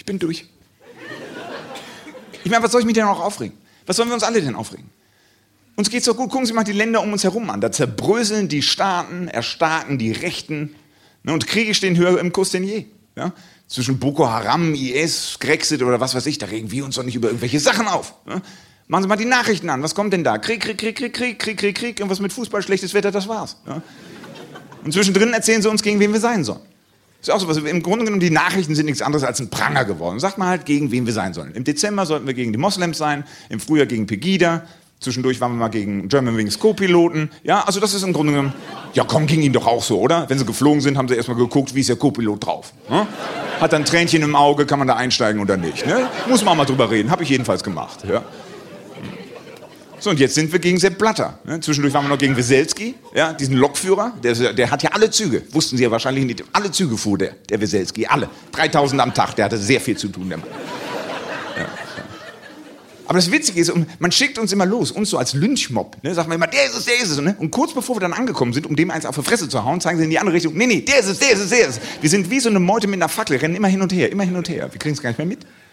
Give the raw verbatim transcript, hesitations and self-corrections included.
bin durch. Ich meine, was soll ich mich denn auch aufregen? Was sollen wir uns alle denn aufregen? Uns geht's doch gut. Gucken Sie mal die Länder um uns herum an. Da zerbröseln die Staaten, erstarken die Rechten. Ne, und Kriege stehen höher im Kurs denn je. Ja? Zwischen Boko Haram, I S, Grexit oder was weiß ich, da regen wir uns doch nicht über irgendwelche Sachen auf. Ne? Machen Sie mal die Nachrichten an. Was kommt denn da? Krieg, Krieg, Krieg, Krieg, Krieg, Krieg, Krieg, Krieg. Irgendwas mit Fußball, schlechtes Wetter, das war's. Ja? Und zwischendrin erzählen sie uns, gegen wen wir sein sollen. Das ist auch so was. Im Grunde genommen, die Nachrichten sind nichts anderes als ein Pranger geworden. Sagt mal halt, gegen wen wir sein sollen. Im Dezember sollten wir gegen die Moslems sein, im Frühjahr gegen Pegida. Zwischendurch waren wir mal gegen Germanwings Co-Piloten. Ja, also das ist im Grunde genommen, ja komm, ging ihnen doch auch so, oder? Wenn sie geflogen sind, haben sie erstmal geguckt, wie ist der Co-Pilot drauf. Ne? Hat dann Tränchen im Auge, kann man da einsteigen oder nicht. Ne? Muss man auch mal drüber reden, habe ich jedenfalls gemacht. Ja? So, und jetzt sind wir gegen Sepp Blatter. Ne? Zwischendurch waren wir noch gegen Weselski, ja? Diesen Lokführer. Der, der hat ja alle Züge, wussten Sie ja wahrscheinlich nicht. Alle Züge fuhr der, der Weselski, alle. dreitausend am Tag, der hatte sehr viel zu tun, der Mann. Ja. Aber das Witzige ist, man schickt uns immer los, uns so als Lynchmob. Ne? Sagt man immer, der ist es, der ist es. Ne? Und kurz bevor wir dann angekommen sind, um dem eins auf die Fresse zu hauen, zeigen sie in die andere Richtung. Nee, nee, der ist es, der ist es, der ist es. Wir sind wie so eine Meute mit einer Fackel, rennen immer hin und her, immer hin und her. Wir kriegen es gar nicht mehr mit.